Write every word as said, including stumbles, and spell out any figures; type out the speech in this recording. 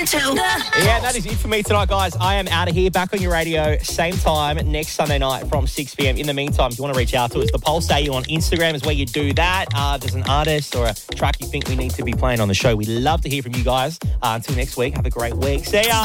Yeah, that is it for me tonight, guys. I am out of here, back on your radio, same time next Sunday night from six p.m. In the meantime, if you want to reach out to us, the Pulse A U on Instagram is where you do that. Uh, if there's an artist or a track you think we need to be playing on the show, we'd love to hear from you guys. Uh, until next week, have a great week. See ya.